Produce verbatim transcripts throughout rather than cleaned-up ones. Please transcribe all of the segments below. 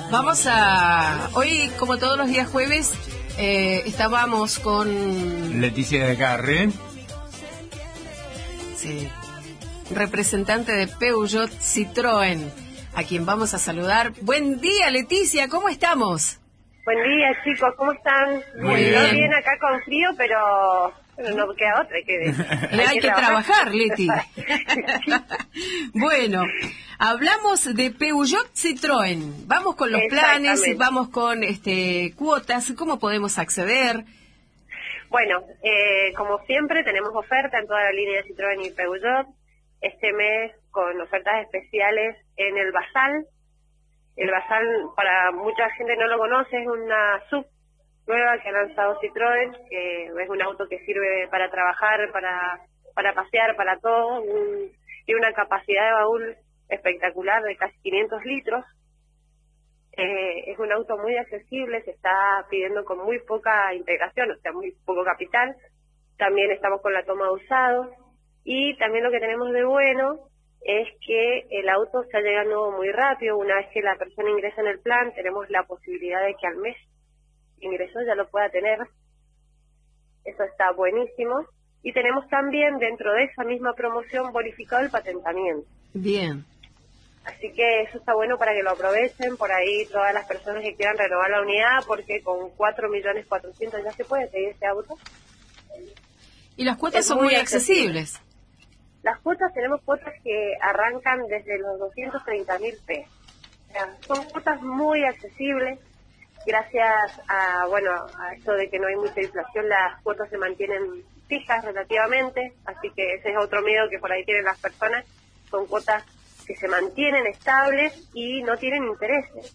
Vamos a... Hoy, como todos los días jueves, eh, estábamos con... Leticia de Carre. Sí. Representante de Peugeot Citroën, a quien vamos a saludar. Buen día, Leticia, ¿cómo estamos? Buen día, chicos, ¿cómo están? Muy bien. Bien acá con frío, pero, pero no queda otra. Hay que, hay, hay que, que trabajar, Leti. Bueno, hablamos de Peugeot Citroën. Vamos con los planes, vamos con este cuotas, ¿cómo podemos acceder? Bueno, eh, como siempre tenemos oferta en toda la línea de Citroën y Peugeot. Este mes con ofertas especiales en el Basal. El Basal, para mucha gente no lo conoce, es una S U V nueva que ha lanzado Citroën, que es un auto que sirve para trabajar, para para pasear, para todo. Un, tiene una capacidad de baúl espectacular de casi quinientos litros. Eh, es un auto muy accesible, se está pidiendo con muy poca integración, o sea, muy poco capital. También estamos con la toma de usados. Y también lo que tenemos de bueno es que el auto está llegando muy rápido. Una vez que la persona ingresa en el plan, tenemos la posibilidad de que al mes ingresó ya lo pueda tener. Eso está buenísimo. Y tenemos también dentro de esa misma promoción bonificado el patentamiento. Bien. Así que eso está bueno para que lo aprovechen por ahí todas las personas que quieran renovar la unidad, porque con cuatro millones cuatrocientos ya se puede pedir ese auto. Y las cuotas es son muy accesibles. accesibles. Las cuotas, tenemos cuotas que arrancan desde los doscientos treinta mil pesos. O sea, son cuotas muy accesibles. Gracias a, bueno, a esto de que no hay mucha inflación, las cuotas se mantienen fijas relativamente. Así que ese es otro miedo que por ahí tienen las personas. Son cuotas que se mantienen estables y no tienen intereses.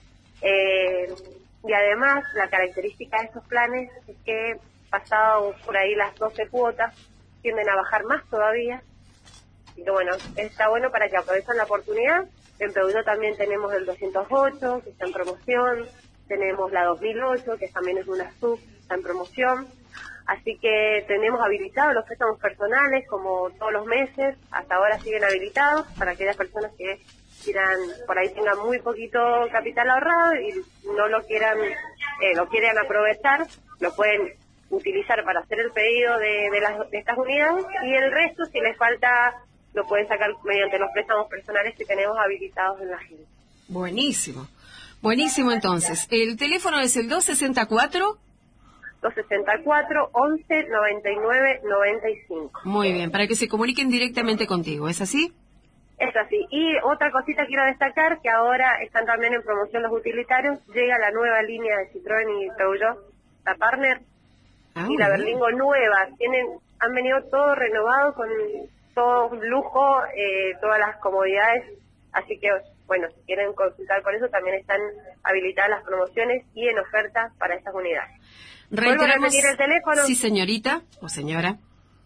Eh, y además, la característica de estos planes es que, pasado por ahí las doce cuotas, tienden a bajar más todavía. Y que bueno, está bueno para que aprovechen la oportunidad. En Peugeot también tenemos el doscientos ocho, que está en promoción. Tenemos la dos mil ocho, que también es una S U V, está en promoción. Así que tenemos habilitados los préstamos personales, como todos los meses. Hasta ahora siguen habilitados para aquellas personas que quieran, por ahí tengan muy poquito capital ahorrado y no lo quieran, eh, lo quieran aprovechar, lo pueden utilizar para hacer el pedido de, de, las, de estas unidades, y el resto, si les falta, lo pueden sacar mediante los préstamos personales que tenemos habilitados en la agencia. Buenísimo, buenísimo. Entonces, el teléfono es el dos sesenta y cuatro dos sesenta y cuatro, once, noventa y nueve, noventa y cinco. Muy bien, para que se comuniquen directamente contigo, ¿es así? Es así. Y otra cosita quiero destacar, que ahora están también en promoción los utilitarios. Llega la nueva línea de Citroën y Peugeot, la Partner, ah, y la Berlingo nueva. Tienen, han venido todo renovado con todo lujo, eh, todas las comodidades. Así que, bueno, si quieren consultar por eso, también están habilitadas las promociones y en oferta para estas unidades. ¿Vuelvo a repetir el teléfono? Sí, señorita o señora.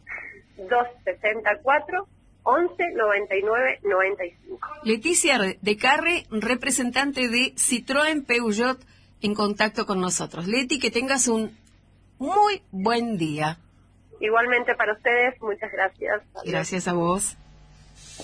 dos sesenta y cuatro, once, noventa y nueve, noventa y cinco. Leticia de Carre, representante de Citroën Peugeot, en contacto con nosotros. Leti, que tengas un muy buen día. Igualmente para ustedes, muchas gracias. Gracias a vos.